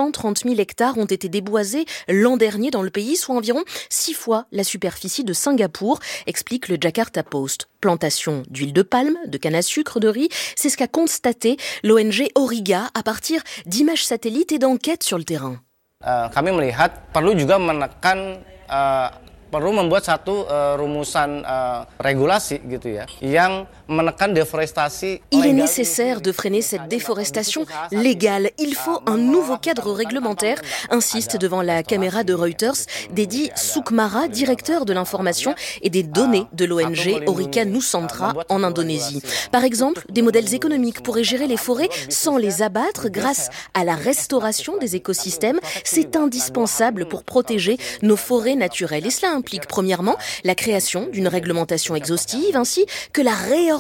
quatorze mille hectares ont été déboisés l'an dernier dans le pays, soit environ six fois la superficie de Singapour, explique le Jakarta Post. Plantation d'huile de palme, de canne à sucre, de riz, c'est ce qu'a constaté l'O N G Auriga à partir d'images satellites et d'enquêtes sur le terrain. Uh, kami melihat perlu juga menekan uh, perlu membuat satu uh, rumusan uh, regulasi gitu ya yang menekan déforestation. Il est nécessaire de freiner cette déforestation légale. Il faut un nouveau cadre réglementaire, insiste devant la caméra de Reuters Dedi Sukmara, directeur de l'information et des données de l'O N G Orica Nusantara en Indonésie. Par exemple, des modèles économiques pourraient gérer les forêts sans les abattre grâce à la restauration des écosystèmes. C'est indispensable pour protéger nos forêts naturelles. Et cela implique premièrement la création d'une réglementation exhaustive ainsi que la réorientation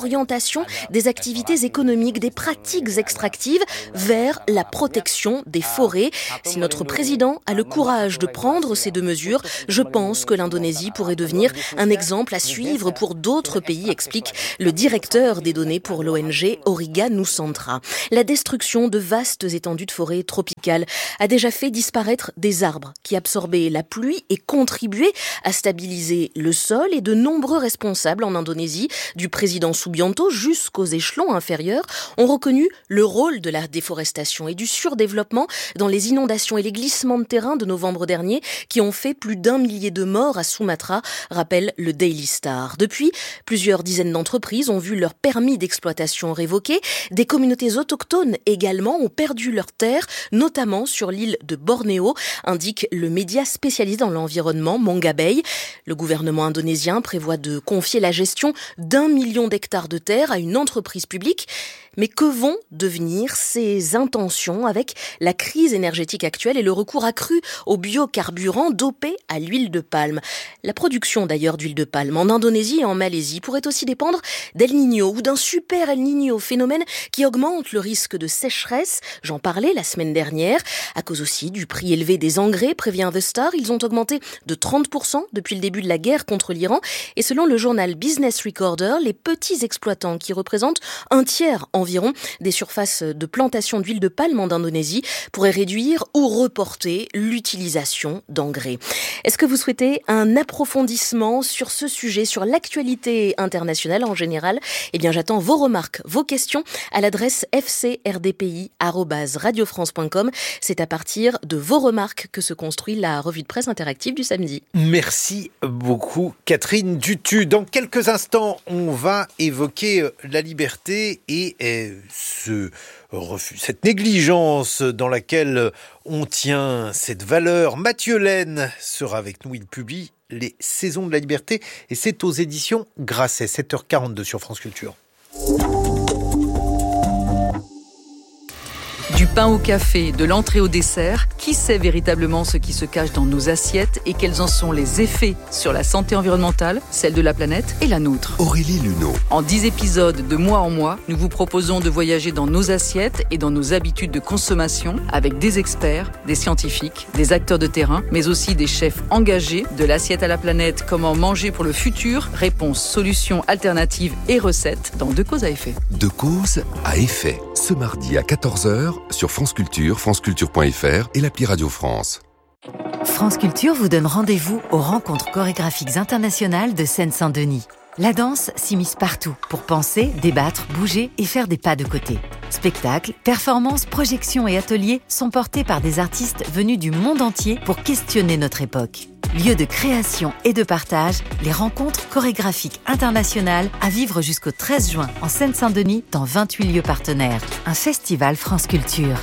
des activités économiques, des pratiques extractives vers la protection des forêts. Si notre président a le courage de prendre ces deux mesures, je pense que l'Indonésie pourrait devenir un exemple à suivre pour d'autres pays, explique le directeur des données pour l'O N G Auriga Nusantara. La destruction de vastes étendues de forêts tropicales a déjà fait disparaître des arbres qui absorbaient la pluie et contribuaient à stabiliser le sol, et de nombreux responsables en Indonésie, du président Subianto jusqu'aux échelons inférieurs, ont reconnu le rôle de la déforestation et du surdéveloppement dans les inondations et les glissements de terrain de novembre dernier qui ont fait plus d'un millier de morts à Sumatra, rappelle le Daily Star. Depuis, plusieurs dizaines d'entreprises ont vu leur permis d'exploitation révoqué. Des communautés autochtones également ont perdu leurs terres, notamment sur l'île de Bornéo, indique le média spécialisé dans l'environnement Manga Bay. Le gouvernement indonésien prévoit de confier la gestion d'un million d'hectares de terre à une entreprise publique. Mais que vont devenir ces intentions avec la crise énergétique actuelle et le recours accru aux biocarburants dopés à l'huile de palme? La production d'ailleurs d'huile de palme en Indonésie et en Malaisie pourrait aussi dépendre d'El Niño ou d'un super El Niño, phénomène qui augmente le risque de sécheresse. J'en parlais la semaine dernière, à cause aussi du prix élevé des engrais, prévient The Star. Ils ont augmenté de trente pour cent depuis le début de la guerre contre l'Iran. Et selon le journal Business Recorder, les petits exploitants qui représentent un tiers en environ des surfaces de plantation d'huile de palme en Indonésie pourraient réduire ou reporter l'utilisation d'engrais. Est-ce que vous souhaitez un approfondissement sur ce sujet, sur l'actualité internationale en général? Eh bien, j'attends vos remarques, vos questions à l'adresse f c r d p i arobase radio france point com. C'est à partir de vos remarques que se construit la revue de presse interactive du samedi. Merci beaucoup, Catherine Dutu. Dans quelques instants, on va évoquer la liberté et ce refus, cette négligence dans laquelle on tient cette valeur. Mathieu Laine sera avec nous. Il publie Les Saisons de la Liberté et c'est aux éditions Grasset, sept heures quarante-deux sur France Culture. Du pain au café, de l'entrée au dessert, qui sait véritablement ce qui se cache dans nos assiettes et quels en sont les effets sur la santé environnementale, celle de la planète et la nôtre? Aurélie Luneau. En dix épisodes de mois en mois, nous vous proposons de voyager dans nos assiettes et dans nos habitudes de consommation avec des experts, des scientifiques, des acteurs de terrain, mais aussi des chefs engagés. De l'assiette à la planète, comment manger pour le futur? Réponses, solutions, alternatives et recettes dans Deux causes à effet. Deux causes à effet. Ce mardi à quatorze heures sur France Culture, franceculture point f r et l'appli Radio France. France Culture vous donne rendez-vous aux rencontres chorégraphiques internationales de Seine-Saint-Denis. La danse s'immisce partout pour penser, débattre, bouger et faire des pas de côté. Spectacles, performances, projections et ateliers sont portés par des artistes venus du monde entier pour questionner notre époque. Lieu de création et de partage, les rencontres chorégraphiques internationales à vivre jusqu'au treize juin en Seine-Saint-Denis dans vingt-huit lieux partenaires. Un festival France Culture.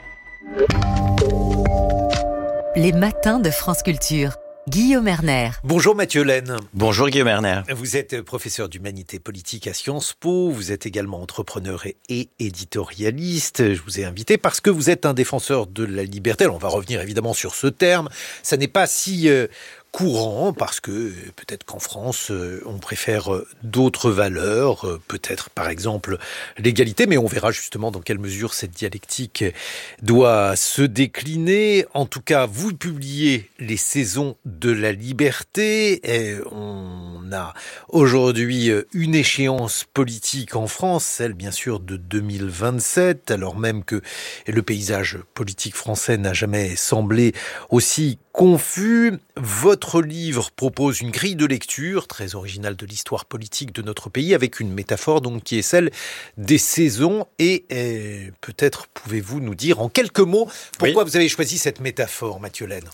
Les matins de France Culture. Guillaume Erner. Bonjour Mathieu Laine. Bonjour Guillaume Erner. Vous êtes professeur d'humanité politique à Sciences Po, vous êtes également entrepreneur et, et éditorialiste. Je vous ai invité parce que vous êtes un défenseur de la liberté. Alors on va revenir évidemment sur ce terme. Ça n'est pas si euh, courant, parce que peut-être qu'en France, on préfère d'autres valeurs, peut-être par exemple l'égalité, mais on verra justement dans quelle mesure cette dialectique doit se décliner. En tout cas, vous publiez Les saisons de la liberté, et on a aujourd'hui une échéance politique en France, celle bien sûr de deux mille vingt-sept, alors même que le paysage politique français n'a jamais semblé aussi confus. Votre livre propose une grille de lecture très originale de l'histoire politique de notre pays, avec une métaphore donc qui est celle des saisons. Et, et peut-être pouvez-vous nous dire en quelques mots pourquoi oui. vous avez choisi cette métaphore, Mathieu Laine.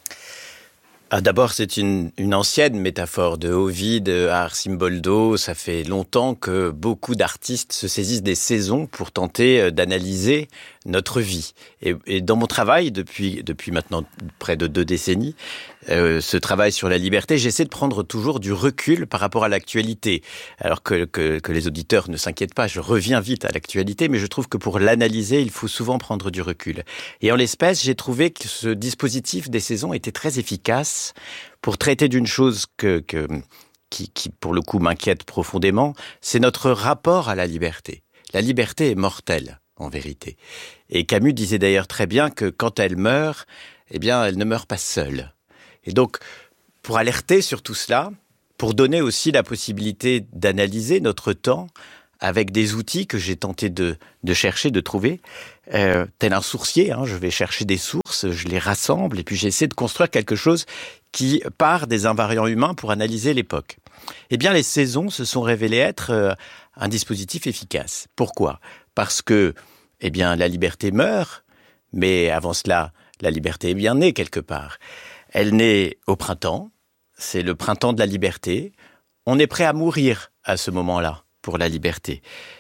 Ah, d'abord, c'est une, une ancienne métaphore de Ovide à Arcimboldo. Ça fait longtemps que beaucoup d'artistes se saisissent des saisons pour tenter d'analyser notre vie. Et, et dans mon travail, depuis, depuis maintenant près de deux décennies, euh, ce travail sur la liberté, j'essaie de prendre toujours du recul par rapport à l'actualité. Alors que, que, que les auditeurs ne s'inquiètent pas, je reviens vite à l'actualité, mais je trouve que pour l'analyser, il faut souvent prendre du recul. Et en l'espèce, j'ai trouvé que ce dispositif des saisons était très efficace pour traiter d'une chose que, que, qui, qui, pour le coup, m'inquiète profondément, c'est notre rapport à la liberté. La liberté est mortelle, en vérité. Et Camus disait d'ailleurs très bien que quand elle meurt, eh bien, elle ne meurt pas seule. Et donc, pour alerter sur tout cela, pour donner aussi la possibilité d'analyser notre temps avec des outils que j'ai tenté de, de chercher, de trouver, euh, tel un sourcier, hein, je vais chercher des sources, je les rassemble, et puis j'essaie de construire quelque chose qui part des invariants humains pour analyser l'époque. Eh bien, les saisons se sont révélées être euh, un dispositif efficace. Pourquoi ? Parce que, eh bien, la liberté meurt, mais avant cela, la liberté est bien née quelque part. Elle naît au printemps, c'est le printemps de la liberté. On est prêt à mourir à ce moment-là pour la liberté.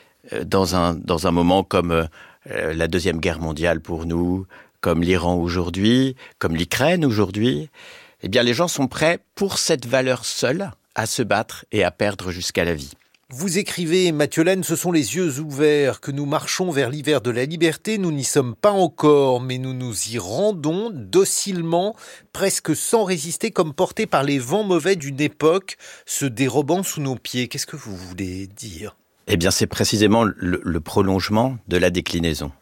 Dans un, dans un moment comme euh, la Deuxième Guerre mondiale pour nous, comme l'Iran aujourd'hui, comme l'Ukraine aujourd'hui, eh bien, les gens sont prêts pour cette valeur seule à se battre et à perdre jusqu'à la vie. Vous écrivez, Mathieu Laine, ce sont les yeux ouverts que nous marchons vers l'hiver de la liberté. Nous n'y sommes pas encore, mais nous nous y rendons docilement, presque sans résister, comme portés par les vents mauvais d'une époque, se dérobant sous nos pieds. Qu'est-ce que vous voulez dire ? Eh bien, c'est précisément le, le prolongement de la déclinaison.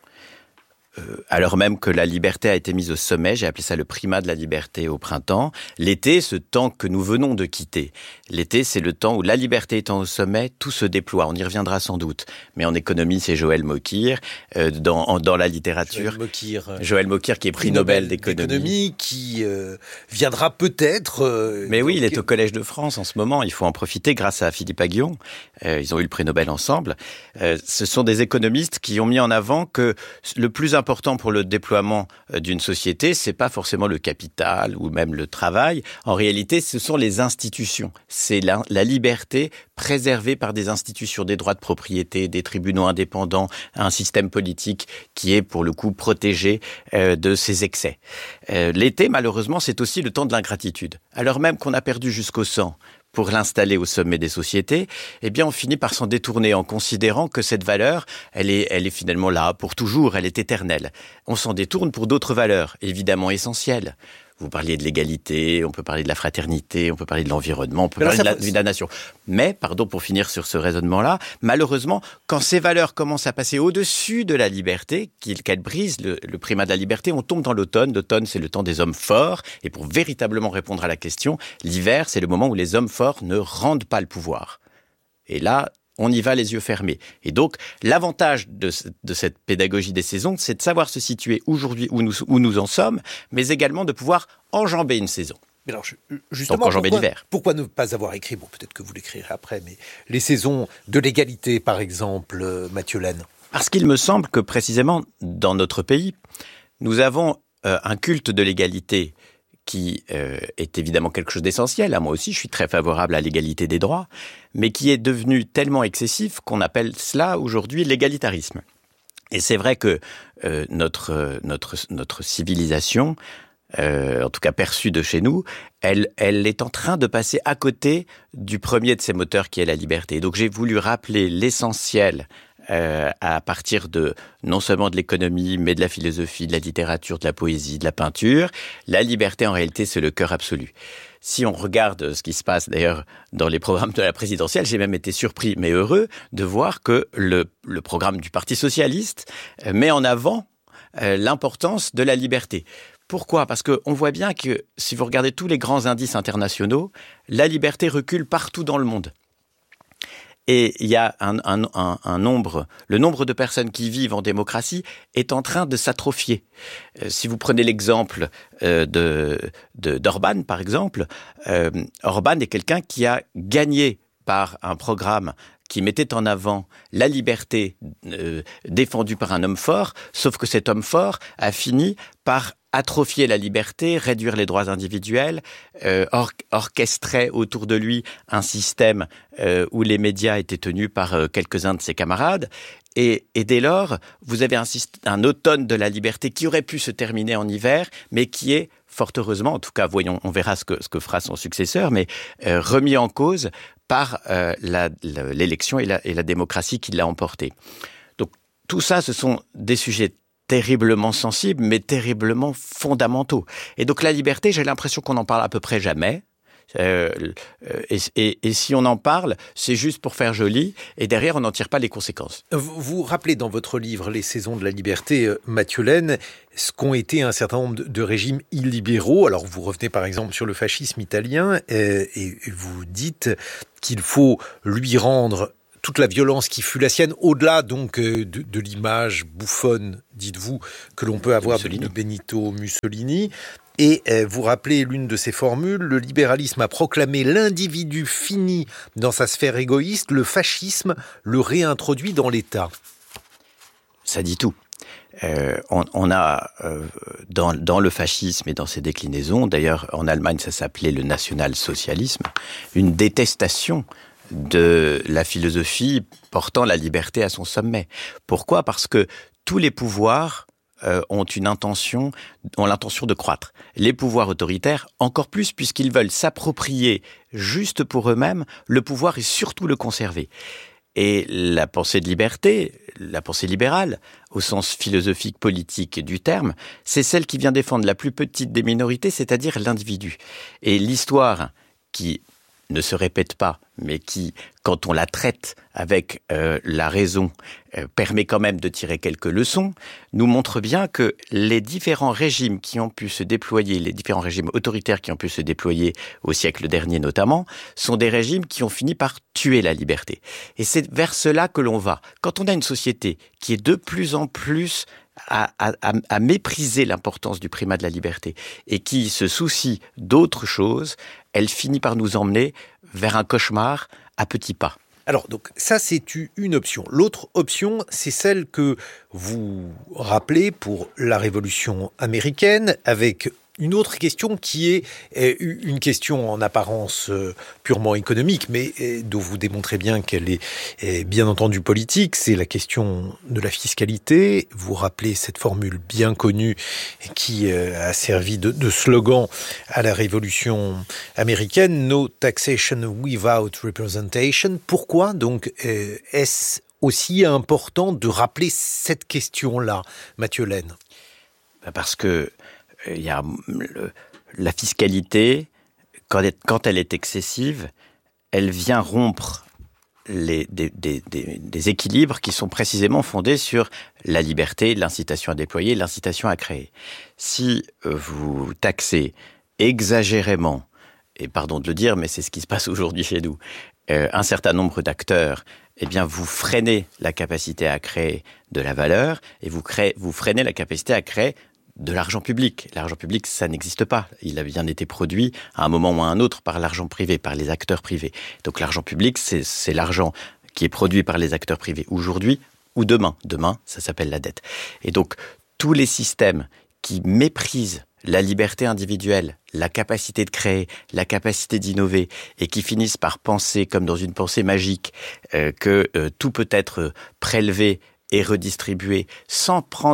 Euh, alors même que la liberté a été mise au sommet, j'ai appelé ça le primat de la liberté au printemps. L'été, ce temps que nous venons de quitter. L'été, c'est le temps où la liberté étant au sommet, tout se déploie. On y reviendra sans doute. Mais en économie, c'est Joël Mokyr. Euh, dans, en, dans la littérature, Joël Mokyr, euh, Joël Mokyr qui est prix Nobel, Nobel d'économie. d'économie, qui euh, viendra peut-être... Euh, Mais oui, donc... il est au Collège de France en ce moment. Il faut en profiter grâce à Philippe Aghion. Euh, ils ont eu le prix Nobel ensemble. Euh, ce sont des économistes qui ont mis en avant que le plus important pour le déploiement d'une société, c'est pas forcément le capital ou même le travail. En réalité, ce sont les institutions. C'est la, la liberté préservée par des institutions, des droits de propriété, des tribunaux indépendants, un système politique qui est pour le coup protégé euh, de ces excès. Euh, l'été, malheureusement, c'est aussi le temps de l'ingratitude. Alors même qu'on a perdu jusqu'au sang pour l'installer au sommet des sociétés, eh bien, on finit par s'en détourner en considérant que cette valeur, elle est, elle est finalement là pour toujours, elle est éternelle. On s'en détourne pour d'autres valeurs, évidemment essentielles. Vous parliez de l'égalité, on peut parler de la fraternité, on peut parler de l'environnement, on peut parler de la, de la nation. Mais, pardon, pour finir sur ce raisonnement-là, malheureusement, quand ces valeurs commencent à passer au-dessus de la liberté, qu'elles brisent le, le primat de la liberté, on tombe dans l'automne. L'automne, c'est le temps des hommes forts. Et pour véritablement répondre à la question, l'hiver, c'est le moment où les hommes forts ne rendent pas le pouvoir. Et là, on y va les yeux fermés. Et donc, l'avantage de, de cette pédagogie des saisons, c'est de savoir se situer aujourd'hui où nous, où nous en sommes, mais également de pouvoir enjamber une saison. Mais alors, justement, donc enjamber pourquoi, l'hiver. Pourquoi ne pas avoir écrit, bon, peut-être que vous l'écrirez après, mais les saisons de l'égalité, par exemple, euh, Mathieu Laine ? Parce qu'il me semble que, précisément, dans notre pays, nous avons euh, un culte de l'égalité qui euh, est évidemment quelque chose d'essentiel. Moi aussi, je suis très favorable à l'égalité des droits, mais qui est devenu tellement excessif qu'on appelle cela aujourd'hui l'égalitarisme. Et c'est vrai que euh, notre, notre, notre civilisation euh, en tout cas perçue de chez nous, elle, elle est en train de passer à côté du premier de ces moteurs qui est la liberté. Donc j'ai voulu rappeler l'essentiel euh, à partir de non seulement de l'économie, mais de la philosophie, de la littérature, de la poésie, de la peinture. La liberté, en réalité, c'est le cœur absolu. Si on regarde ce qui se passe d'ailleurs dans les programmes de la présidentielle, j'ai même été surpris mais heureux de voir que le, le programme du Parti socialiste met en avant euh, l'importance de la liberté. Pourquoi ? Parce qu'on voit bien que si vous regardez tous les grands indices internationaux, la liberté recule partout dans le monde. Et il y a un, un, un, un nombre, le nombre de personnes qui vivent en démocratie est en train de s'atrophier. Euh, si vous prenez l'exemple euh, de, de, d'Orban, par exemple, euh, Orban est quelqu'un qui a gagné par un programme qui mettait en avant la liberté euh, défendue par un homme fort, sauf que cet homme fort a fini par atrophier la liberté, réduire les droits individuels, euh, or- orchestrer autour de lui un système euh, où les médias étaient tenus par euh, quelques-uns de ses camarades. Et, et dès lors, vous avez un, un automne de la liberté qui aurait pu se terminer en hiver, mais qui est, fort heureusement, en tout cas, voyons, on verra ce que, ce que fera son successeur, mais euh, remis en cause par euh, la, la, l'élection et la, et la démocratie qui l'a emporté. Donc tout ça, ce sont des sujets terriblement sensibles, mais terriblement fondamentaux. Et donc la liberté, j'ai l'impression qu'on n'en parle à peu près jamais. Euh, et, et, et si on en parle, c'est juste pour faire joli, et derrière, on n'en tire pas les conséquences. Vous, vous rappelez dans votre livre « Les saisons de la liberté », euh, Mathieu Laine, ce qu'ont été un certain nombre de, de régimes illibéraux. Alors, vous revenez par exemple sur le fascisme italien, euh, et, et vous dites qu'il faut lui rendre toute la violence qui fut la sienne, au-delà donc de, de l'image bouffonne, dites-vous, que l'on peut avoir de, de Benito Mussolini. Et euh, vous rappelez l'une de ces formules, le libéralisme a proclamé l'individu fini dans sa sphère égoïste, le fascisme le réintroduit dans l'État. Ça dit tout. Euh, on, on a euh, dans, dans le fascisme et dans ses déclinaisons, d'ailleurs en Allemagne ça s'appelait le national-socialisme, une détestation de la philosophie portant la liberté à son sommet. Pourquoi ? Parce que tous les pouvoirs euh, ont une intention, ont l'intention de croître. Les pouvoirs autoritaires, encore plus, puisqu'ils veulent s'approprier juste pour eux-mêmes le pouvoir et surtout le conserver. Et la pensée de liberté, la pensée libérale, au sens philosophique, politique du terme, c'est celle qui vient défendre la plus petite des minorités, c'est-à-dire l'individu. Et l'histoire qui ne se répète pas, mais qui, quand on la traite avec euh, la raison, euh, permet quand même de tirer quelques leçons, nous montre bien que les différents régimes qui ont pu se déployer, les différents régimes autoritaires qui ont pu se déployer au siècle dernier notamment, sont des régimes qui ont fini par tuer la liberté. Et c'est vers cela que l'on va. Quand on a une société qui est de plus en plus À, à, à mépriser l'importance du primat de la liberté et qui se soucie d'autre chose, elle finit par nous emmener vers un cauchemar à petits pas. Alors, donc, ça, c'est une option. L'autre option, c'est celle que vous rappelez pour la Révolution américaine, avec une autre question qui est une question en apparence purement économique, mais dont vous démontrez bien qu'elle est bien entendu politique, c'est la question de la fiscalité. Vous rappelez cette formule bien connue qui a servi de, de slogan à la Révolution américaine, « No taxation without representation ». Pourquoi donc est-ce aussi important de rappeler cette question-là, Mathieu Laine ? Parce que il y a le, la fiscalité, quand elle, quand elle est excessive, elle vient rompre les, des, des, des, des équilibres qui sont précisément fondés sur la liberté, l'incitation à déployer, l'incitation à créer. Si vous taxez exagérément, et pardon de le dire, mais c'est ce qui se passe aujourd'hui chez nous, euh, un certain nombre d'acteurs, eh bien vous freinez la capacité à créer de la valeur, et vous, créez, vous freinez la capacité à créer de l'argent public. L'argent public, ça n'existe pas. Il a bien été produit à un moment ou à un autre par l'argent privé, par les acteurs privés. Donc l'argent public, c'est, c'est l'argent qui est produit par les acteurs privés aujourd'hui ou demain. Demain, ça s'appelle la dette. Et donc, tous les systèmes qui méprisent la liberté individuelle, la capacité de créer, la capacité d'innover, et qui finissent par penser, comme dans une pensée magique, euh, que euh, tout peut être prélevé et redistribué sans prendre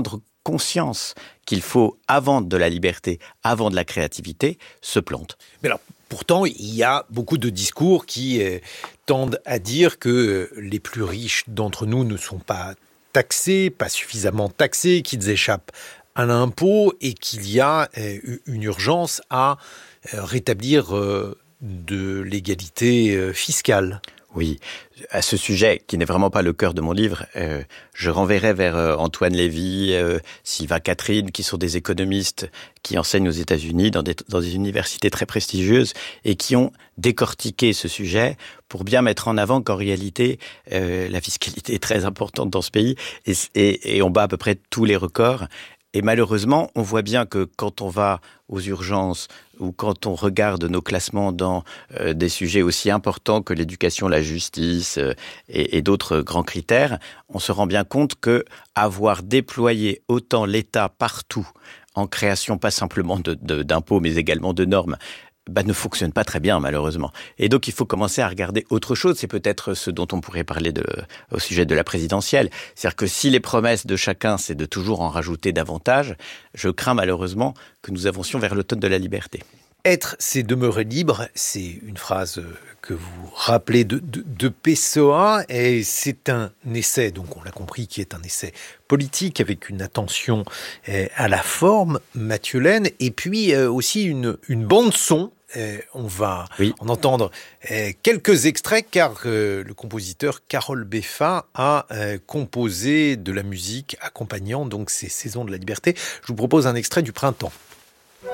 conscience qu'il faut, avant de la liberté, avant de la créativité, se plantent. Mais alors, pourtant, il y a beaucoup de discours qui euh, tendent à dire que euh, les plus riches d'entre nous ne sont pas taxés, pas suffisamment taxés, qu'ils échappent à l'impôt et qu'il y a euh, une urgence à euh, rétablir euh, de l'égalité euh, fiscale. Oui, à ce sujet, qui n'est vraiment pas le cœur de mon livre, euh, je renverrai vers euh, Antoine Lévy, euh, Sylvain Catherine, qui sont des économistes qui enseignent aux États-Unis dans des, dans des universités très prestigieuses et qui ont décortiqué ce sujet pour bien mettre en avant qu'en réalité, euh, la fiscalité est très importante dans ce pays et, et, et on bat à peu près tous les records. Et malheureusement, on voit bien que quand on va aux urgences ou quand on regarde nos classements dans euh, des sujets aussi importants que l'éducation, la justice euh, et, et d'autres grands critères, on se rend bien compte que avoir déployé autant l'État partout, en création pas simplement de, de, d'impôts mais également de normes, bah, ne fonctionne pas très bien, malheureusement. Et donc, il faut commencer à regarder autre chose. C'est peut-être ce dont on pourrait parler de, au sujet de la présidentielle. C'est-à-dire que si les promesses de chacun, c'est de toujours en rajouter davantage, je crains malheureusement que nous avancions vers l'automne de la liberté. Être, c'est demeurer libre, c'est une phrase que vous rappelez de, de, de Pessoa, et c'est un essai, donc on l'a compris, qui est un essai politique avec une attention à la forme, Mathieu Laine, et puis aussi une, une bande-son. Euh, on va oui. en entendre euh, quelques extraits car euh, le compositeur Carole Beffa a euh, composé de la musique accompagnant donc ces saisons de la liberté. Je vous propose un extrait du Printemps.